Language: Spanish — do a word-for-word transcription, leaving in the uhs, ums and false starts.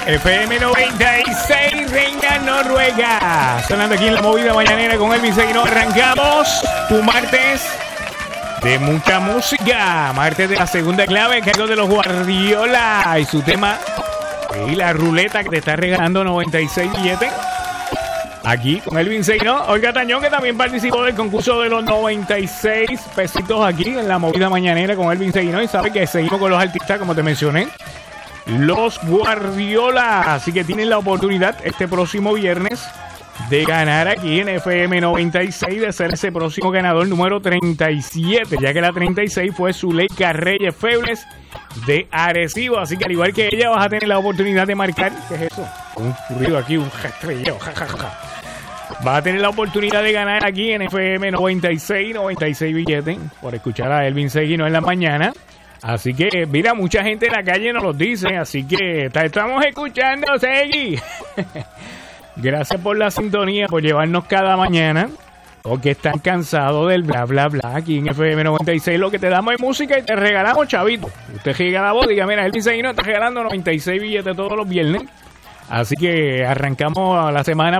F M noventa y seis, Reina Noruega. Sonando aquí en la movida mañanera con Elvin Seguino. Arrancamos tu martes de mucha música. Martes de la segunda clave, cargo de los Guardiola y su tema y la ruleta que te está regalando noventa y seis billetes. Aquí con Elvin Seguino. Olga Tañón, que también participó del concurso de los noventa y seis pesitos aquí en la movida mañanera con Elvin Seguino. Y sabe que seguimos con los artistas, como te mencioné, los Guardiola. Así que tienen la oportunidad este próximo viernes de ganar aquí en F M noventa y seis, de ser ese próximo ganador número treinta y siete, ya que la treinta y seis fue Zuleika Reyes Febles de Arecibo. Así que al igual que ella, vas a tener la oportunidad de marcar. ¿Qué es eso? Un ruido aquí, un rastreo. Vas a tener la oportunidad de ganar aquí en F M noventa y seis, noventa y seis billetes por escuchar a Elvin Seguino en la mañana. Así que, mira, mucha gente en la calle nos lo dice, así que estamos escuchando, Segui. Gracias por la sintonía, por llevarnos cada mañana, o que están cansados del bla, bla, bla. Aquí en F M noventa y seis lo que te damos es música y te regalamos, chavito. Usted regala la voz, diga, mira, Elvin Seguino está regalando noventa y seis billetes todos los viernes. Así que arrancamos la semana